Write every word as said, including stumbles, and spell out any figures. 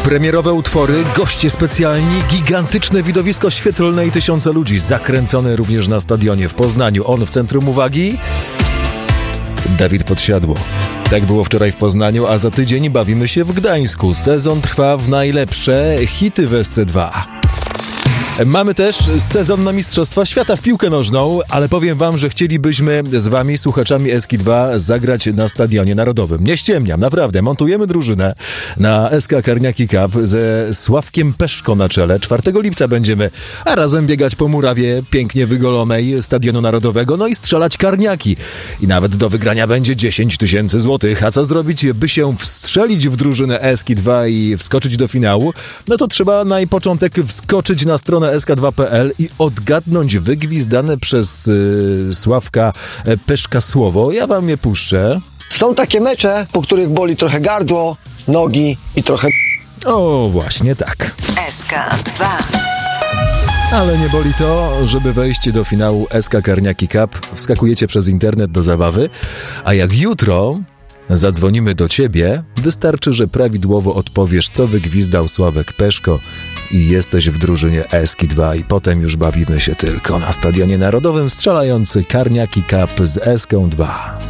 Premierowe utwory, goście specjalni, gigantyczne widowisko świetlne i tysiące ludzi, zakręcone również na stadionie w Poznaniu. On w centrum uwagi? Dawid Podsiadło. Tak było wczoraj w Poznaniu, a za tydzień bawimy się w Gdańsku. Sezon trwa w najlepsze hity w S C dwa. Mamy też sezon na Mistrzostwa Świata w piłkę nożną, ale powiem wam, że chcielibyśmy z wami, słuchaczami S K dwa, zagrać na Stadionie Narodowym. Nie ściemniam, naprawdę. Montujemy drużynę na S K Karniaki Cup ze Sławkiem Peszko na czele. czwartego lipca będziemy a razem biegać po murawie pięknie wygolonej Stadionu Narodowego, no i strzelać karniaki. I nawet do wygrania będzie dziesięć tysięcy złotych. A co zrobić, by się wstrzelić w drużynę S K dwa i wskoczyć do finału? No to trzeba na początek wskoczyć na stronę S K dwa kropka P L i odgadnąć wygwizdane przez y, Sławka Peszka słowo. Ja wam je puszczę. Są takie mecze, po których boli trochę gardło, nogi i trochę... O, właśnie tak. S K dwa. Ale nie boli to, żeby wejść do finału S K Karniaki Cup. Wskakujecie przez internet do zabawy, a jak jutro zadzwonimy do ciebie, wystarczy, że prawidłowo odpowiesz, co wygwizdał Sławek Peszko i jesteś w drużynie S K dwa i potem już bawimy się tylko na Stadionie Narodowym strzelający Karniaki Cup z S K dwa.